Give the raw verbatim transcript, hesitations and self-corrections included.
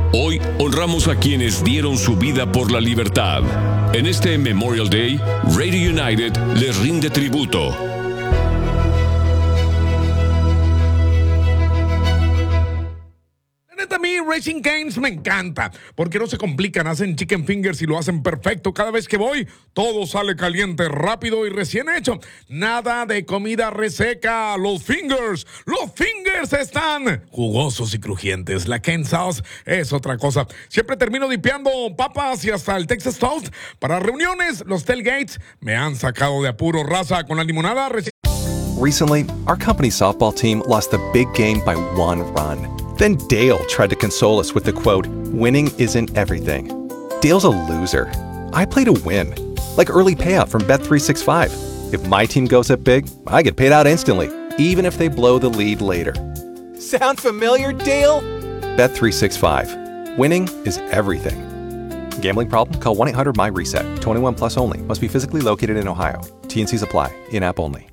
Hoy honramos a quienes dieron su vida por la libertad. En este Memorial Day, Radio United les rinde tributo. A mí Raising Cane's me encanta, porque no se complican, hacen chicken fingers y lo hacen perfecto. Cada vez que voy, todo sale caliente, rápido y recién hecho. Nada de comida reseca. Los fingers, los fingers están jugosos y crujientes. La Cane Sauce es otra cosa. Siempre termino dipeando papas y hasta el Texas Toast. Para reuniones, los tailgates me han sacado de apuro, raza, con la limonada recién. Recently, our company softball team lost the big game by one run. Then Dale tried to console us with the quote, "Winning isn't everything." Dale's a loser. I play to win. Like early payout from Bet three sixty-five. If my team goes up big, I get paid out instantly, even if they blow the lead later. Sound familiar, Dale? Bet three sixty-five. Winning is everything. Gambling problem? Call one eight hundred M Y RESET. twenty-one plus only. Must be physically located in Ohio. T N Cs apply. In-app only.